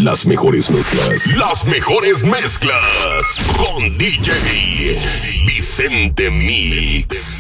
Las mejores mezclas. Las mejores mezclas. Con DJ Vicente Mix.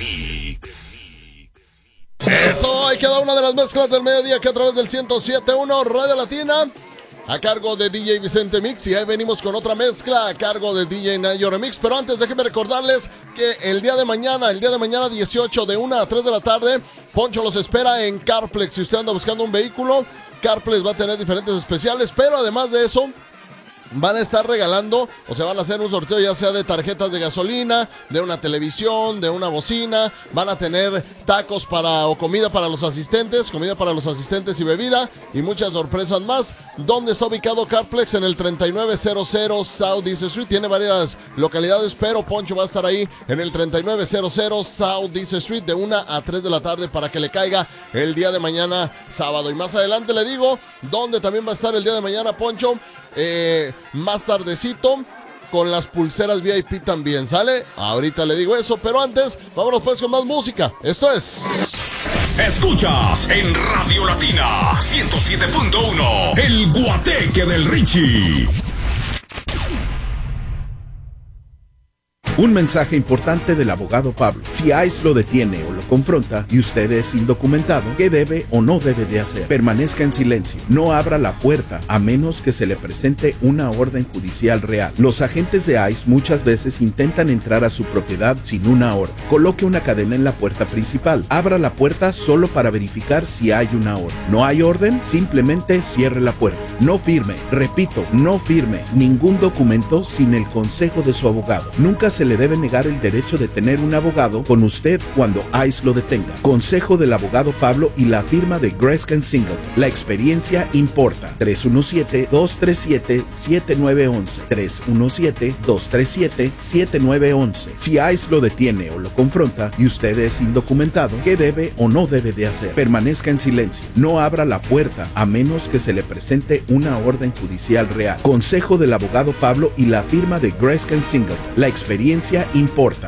Eso, ahí queda una de las mezclas del mediodía que a través del 107.1 Radio Latina, a cargo de DJ Vicente Mix. Y ahí venimos con otra mezcla a cargo de DJ Nayo Remix. Pero antes déjenme recordarles que el día de mañana 18 de 1 a 3 de la tarde, Poncho los espera en Carplex. Si usted anda buscando un vehículo, Carplex va a tener diferentes especiales, pero además de eso van a estar regalando, o sea, van a hacer un sorteo ya sea de tarjetas de gasolina, de una televisión, de una bocina. Van a tener tacos o comida para los asistentes y bebida, y muchas sorpresas más. ¿Dónde está ubicado Carplex? En el 3900 South East Street. Tiene varias localidades, pero Poncho va a estar ahí en el 3900 South East Street de 1 a 3 de la tarde para que le caiga el día de mañana sábado. Y más adelante le digo dónde también va a estar el día de mañana Poncho. Más tardecito con las pulseras VIP también, ¿sale? Ahorita le digo eso, pero antes vámonos pues con más música. Esto es... Escuchas en Radio Latina 107.1 El Guateque del Richie. Un mensaje importante del abogado Pablo. Si ICE lo detiene o lo confronta y usted es indocumentado, ¿qué debe o no debe de hacer? Permanezca en silencio. No abra la puerta a menos que se le presente una orden judicial real. Los agentes de ICE muchas veces intentan entrar a su propiedad sin una orden. Coloque una cadena en la puerta principal. Abra la puerta solo para verificar si hay una orden. ¿No hay orden? Simplemente cierre la puerta. No firme, repito, no firme ningún documento sin el consejo de su abogado. Nunca se le debe negar el derecho de tener un abogado con usted cuando ICE lo detenga. Consejo del abogado Pablo y la firma de Grescan Singleton. La experiencia importa. 317-237-7911. 317-237-7911. Si ICE lo detiene o lo confronta y usted es indocumentado, ¿qué debe o no debe de hacer? Permanezca en silencio. No abra la puerta a menos que se le presente una orden judicial real. Consejo del abogado Pablo y la firma de Grescan Singleton. La experiencia importa.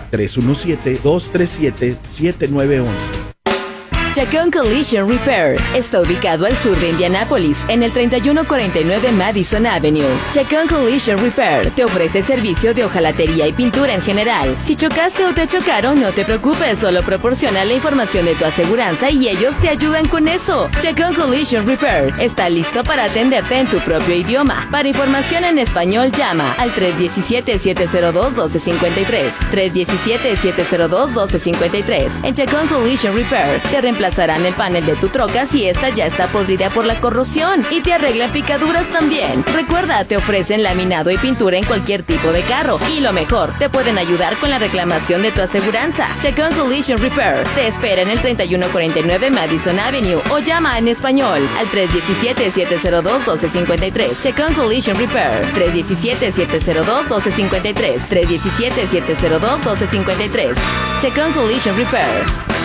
317-237-7911. Chacón Collision Repair está ubicado al sur de Indianápolis, en el 3149 Madison Avenue. Chacón Collision Repair te ofrece servicio de hojalatería y pintura en general. Si chocaste o te chocaron, no te preocupes, solo proporciona la información de tu aseguranza y ellos te ayudan con eso. Chacón Collision Repair está listo para atenderte en tu propio idioma. Para información en español, llama al 317-702-1253. 317-702-1253. En Chacón Collision Repair te reemplazarán el panel de tu troca si esta ya está podrida por la corrosión y te arreglan picaduras también. Recuerda, te ofrecen laminado y pintura en cualquier tipo de carro y lo mejor, te pueden ayudar con la reclamación de tu aseguranza. Chacón Collision Repair te espera en el 3149 Madison Avenue o llama en español al 317-702-1253. Chacón Collision Repair 317-702-1253. 317-702-1253. Chacón Collision Repair.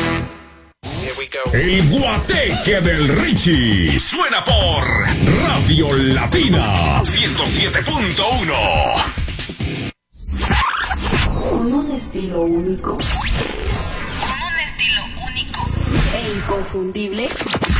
El Guateque del Richie suena por Radio Latina 107.1. Con un estilo único. E inconfundible.